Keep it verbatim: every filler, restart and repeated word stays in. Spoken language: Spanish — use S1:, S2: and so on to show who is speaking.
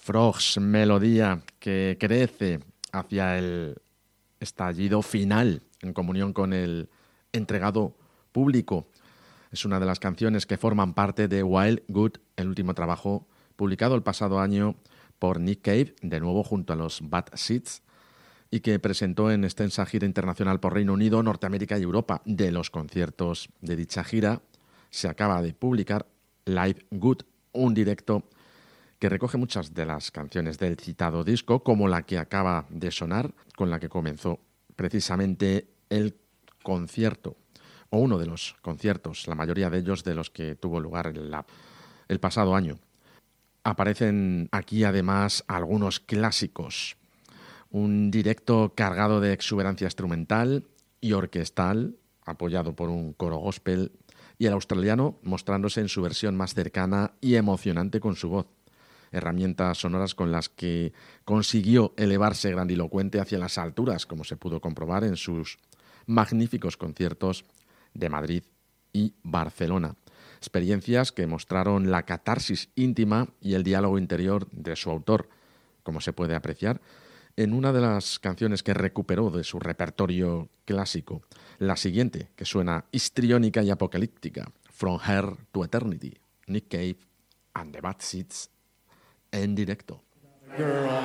S1: Frogs, melodía que crece hacia el estallido final en comunión con el entregado público. Es una de las canciones que forman parte de Wild Good, el último trabajo publicado el pasado año por Nick Cave, de nuevo junto a los Bad Seeds, y que presentó en extensa gira internacional por Reino Unido, Norteamérica y Europa. De los conciertos de dicha gira se acaba de publicar Live Good, un directo que recoge muchas de las canciones del citado disco, como la que acaba de sonar, con la que comenzó precisamente el concierto, o uno de los conciertos, la mayoría de ellos de los que tuvo lugar el, el pasado año. Aparecen aquí además algunos clásicos, un directo cargado de exuberancia instrumental y orquestal, apoyado por un coro gospel, y el australiano mostrándose en su versión más cercana y emocionante con su voz. Herramientas sonoras con las que consiguió elevarse grandilocuente hacia las alturas, como se pudo comprobar en sus magníficos conciertos de Madrid y Barcelona. Experiencias que mostraron la catarsis íntima y el diálogo interior de su autor, como se puede apreciar en una de las canciones que recuperó de su repertorio clásico, la siguiente, que suena histriónica y apocalíptica, From Here to Eternity, Nick Cave and the Bad Seeds, en directo. Girl.